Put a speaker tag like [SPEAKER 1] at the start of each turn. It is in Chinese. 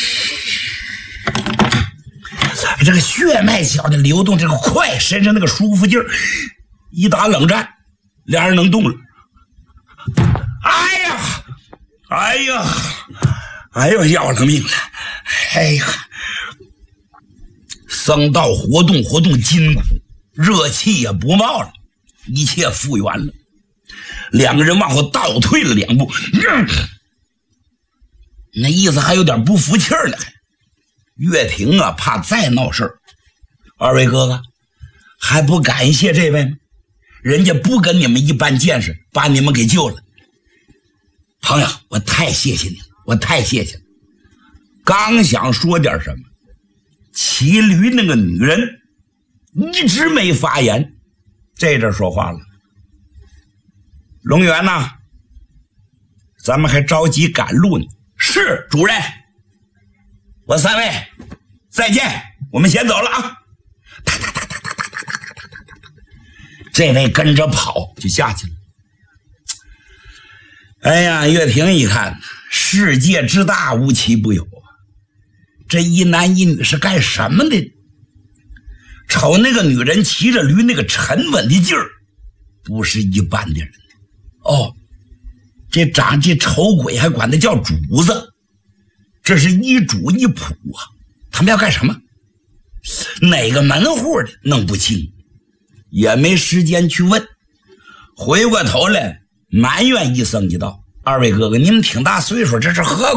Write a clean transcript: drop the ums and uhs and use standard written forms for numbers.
[SPEAKER 1] 这个血脉小的流动，这个快，身上那个舒服劲儿，一打冷战，俩人能动了。哎呀，要了命了！哎呀，僧道活动筋骨，热气也不冒了，一切复原了。两个人往后倒退了2步，那意思还有点不服气了。岳霆啊，怕再闹事儿。二位哥哥，还不感谢这位吗？人家不跟你们一般见识，把你们给救了。朋友，我太谢谢你了，我太谢谢了。刚想说点什么，骑驴那个女人一直没发言，这阵说话了。龙源呐，咱们还着急赶路呢。是主任，我3位再见，我们先走了啊！这位跟着跑就下去了。哎呀，岳霆一看，世界之大无奇不有啊，这一男一女是干什么的？瞅那个女人骑着驴那个沉稳的劲儿，不是一般的人。哦，这丑鬼还管他叫主子，这是一主一仆啊！他们要干什么？哪个门户的弄不清，也没时间去问。回过头来埋怨一声一道：“二位哥哥，你们挺大岁数，这是何